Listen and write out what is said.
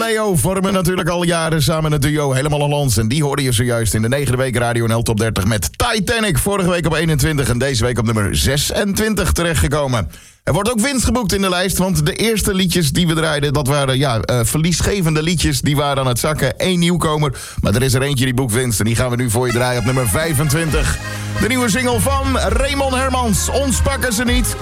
Leo vormen natuurlijk al jaren samen een duo Helemaal Hollands. En die hoorde je zojuist in de 9e week Radio NL Top 30 met Titanic. Vorige week op 21 en deze week op nummer 26 terechtgekomen. Er wordt ook winst geboekt in de lijst, want de eerste liedjes die we draaiden, dat waren verliesgevende liedjes. Die waren aan het zakken. 1 nieuwkomer, maar er is er eentje die boekt winst. En die gaan we nu voor je draaien op nummer 25. De nieuwe single van Raymond Hermans. Ons pakken ze niet.